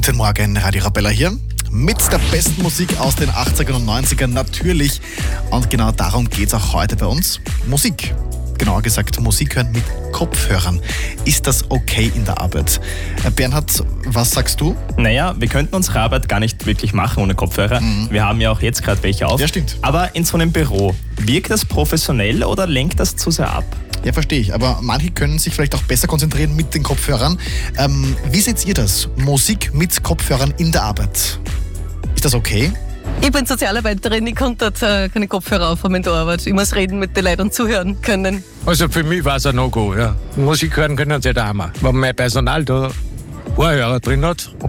Guten Morgen, Radio Arabella hier. Mit der besten Musik aus den 80ern und 90ern natürlich. Und genau darum geht es auch heute bei uns. Musik. Genauer gesagt, Musik hören mit Kopfhörern. Ist das okay in der Arbeit? Bernhard, was sagst du? Naja, wir könnten unsere Arbeit gar nicht wirklich machen ohne Kopfhörer. Wir haben ja auch jetzt gerade welche auf. Ja, stimmt. Aber in so einem Büro, wirkt das professionell oder lenkt das zu sehr ab? Ja, verstehe ich. Aber manche können sich vielleicht auch besser konzentrieren mit den Kopfhörern. Wie seht ihr das? Musik mit Kopfhörern in der Arbeit. Ist das okay? Ich bin Sozialarbeiterin, ich konnte keine Kopfhörer aufhaben in der Arbeit. Ich muss reden mit den Leuten und zuhören können. Also für mich war es ein No-Go, ja. Musik hören können sie daheim. Wenn mein Personal da Ohrhörer drin hat